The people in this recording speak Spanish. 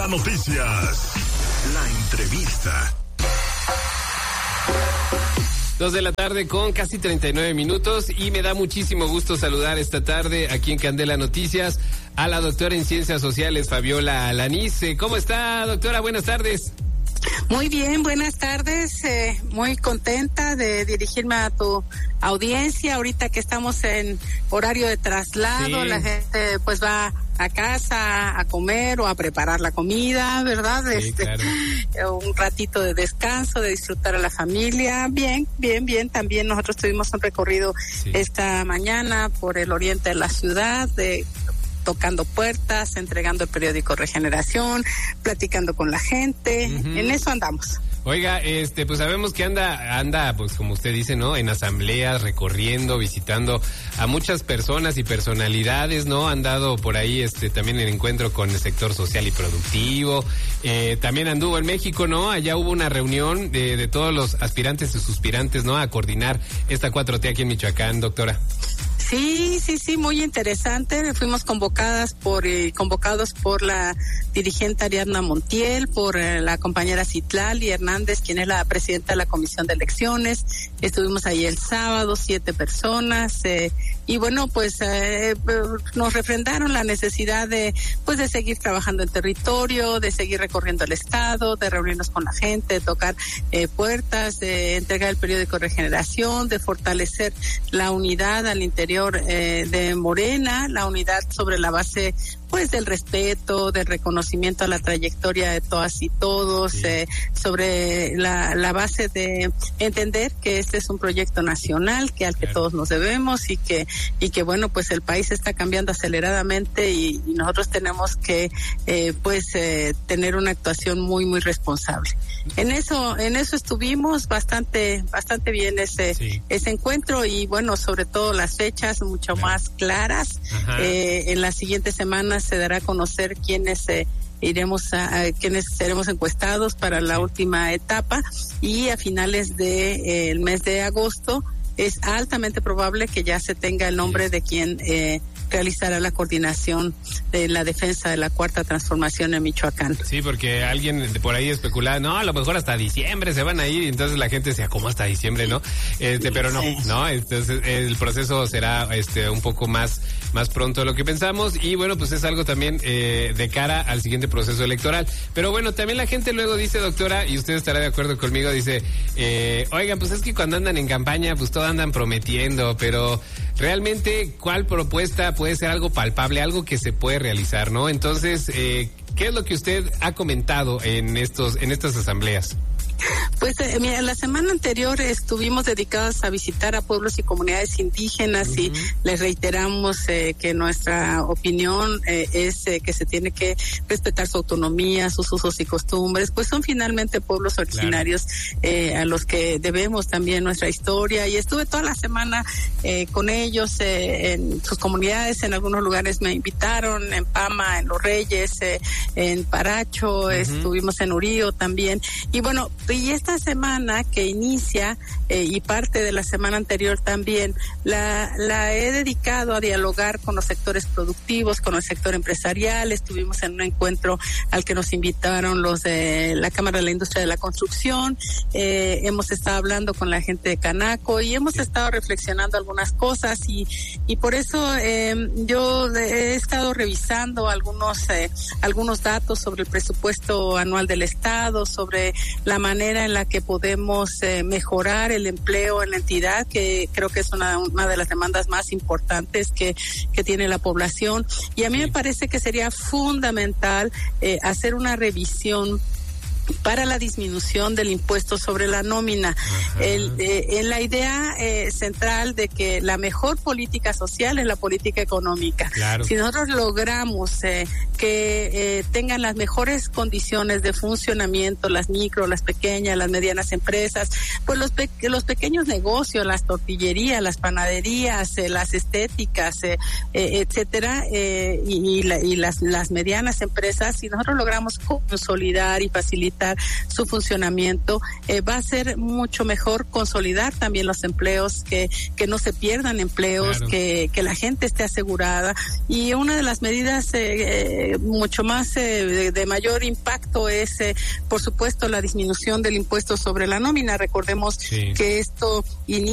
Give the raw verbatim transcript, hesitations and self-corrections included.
Candela Noticias. La entrevista. Dos de la tarde con casi treinta y nueve minutos y me da muchísimo gusto saludar esta tarde aquí en Candela Noticias a la doctora en Ciencias Sociales, Fabiola Alanís. ¿Cómo está, doctora? Buenas tardes. Muy bien, buenas tardes. Eh, muy contenta de dirigirme a tu audiencia ahorita que estamos en horario de traslado. Sí. La gente pues va a casa a comer o a preparar la comida, ¿verdad? Sí, este, claro. Un ratito de descanso, de disfrutar a la familia. Bien, bien, bien. También nosotros tuvimos un recorrido sí. esta mañana por el oriente de la ciudad, de tocando puertas, entregando el periódico Regeneración, platicando con la gente. Uh-huh. En eso andamos. Oiga, este, pues sabemos que anda, anda, pues como usted dice, ¿no? En asambleas, recorriendo, visitando a muchas personas y personalidades, ¿no? Han dado por ahí, este, también el encuentro con el sector social y productivo. Eh, también anduvo en México, ¿no? Allá hubo una reunión de, de todos los aspirantes y suspirantes, ¿no? A coordinar esta cuatro T aquí en Michoacán, doctora. Sí, sí, sí, muy interesante. Fuimos convocadas por, eh, convocados por la dirigente Ariadna Montiel, por eh, la compañera Citlali Hernández, quien es la presidenta de la Comisión de Elecciones. Estuvimos ahí el sábado, siete personas, eh, y bueno, pues eh, nos refrendaron la necesidad de, pues de seguir trabajando en territorio, de seguir recorriendo el estado, de reunirnos con la gente, de tocar eh, puertas, de entregar el periódico Regeneración, de fortalecer la unidad al interior Eh, de Morena, la unidad sobre la base pues del respeto, del reconocimiento a la trayectoria de todas y todos, sí. eh, sobre la, la base de entender que este es un proyecto nacional, que al que claro. todos nos debemos y que y que bueno, pues el país está cambiando aceleradamente y, y nosotros tenemos que eh, pues eh, tener una actuación muy muy responsable. En eso en eso estuvimos bastante bastante bien ese sí. ese encuentro y bueno, sobre todo las fechas mucho claro. más claras. Eh, en las siguientes semanas se dará a conocer quiénes eh, iremos a, a quienes seremos encuestados para la última etapa y a finales de eh, el mes de agosto es altamente probable que ya se tenga el nombre sí. de quien eh, realizará la coordinación de la defensa de la cuarta transformación en Michoacán. Sí, porque alguien por ahí especulaba, no, a lo mejor hasta diciembre se van a ir, y entonces la gente decía, ¿cómo hasta diciembre, no? Este, pero no, sí. no, entonces el proceso será este un poco más más pronto de lo que pensamos y bueno, pues es algo también eh, de cara al siguiente proceso electoral. Pero bueno, también la gente luego dice, doctora, y usted estará de acuerdo conmigo, dice, eh, oigan, pues es que cuando andan en campaña, pues todo andan prometiendo, pero realmente, ¿cuál propuesta puede ser algo palpable, algo que se puede realizar, ¿no? Entonces, eh, ¿qué es lo que usted ha comentado en estos, en estas asambleas? Pues eh, mira, la semana anterior estuvimos dedicados a visitar a pueblos y comunidades indígenas uh-huh. y les reiteramos eh, que nuestra opinión eh, es eh, que se tiene que respetar su autonomía, sus usos y costumbres, pues son finalmente pueblos originarios claro. eh, a los que debemos también nuestra historia y estuve toda la semana eh, con ellos eh, en sus comunidades, en algunos lugares me invitaron, en Pama, en Los Reyes, eh, en Paracho, uh-huh. estuvimos en Urío también y bueno, y esta semana que inicia eh, y parte de la semana anterior también la, la he dedicado a dialogar con los sectores productivos, con el sector empresarial. Estuvimos en un encuentro al que nos invitaron los de la Cámara de la Industria de la Construcción, eh, hemos estado hablando con la gente de Canaco y hemos estado reflexionando algunas cosas y, y por eso eh, yo he estado revisando algunos eh, algunos datos sobre el presupuesto anual del Estado, sobre la manera en la que podemos eh, mejorar el empleo en la entidad, que creo que es una, una de las demandas más importantes que, que tiene la población. Y a mí sí. me parece que sería fundamental eh, hacer una revisión para la disminución del impuesto sobre la nómina. El, eh, en la idea eh, central de que la mejor política social es la política económica. Claro. Si nosotros logramos eh, que eh, tengan las mejores condiciones de funcionamiento, las micro, las pequeñas, las medianas empresas, pues los, pe- los pequeños negocios, las tortillerías, las panaderías, eh, las estéticas, eh, eh, etcétera, eh, y, y, la, y las, las medianas empresas, si nosotros logramos consolidar y facilitar facilitar su funcionamiento. Eh, va a ser mucho mejor consolidar también los empleos, que, que no se pierdan empleos, claro. que, que la gente esté asegurada. Y una de las medidas eh, eh, mucho más eh, de, de mayor impacto es, eh, por supuesto, la disminución del impuesto sobre la nómina. Recordemos sí. que esto inicia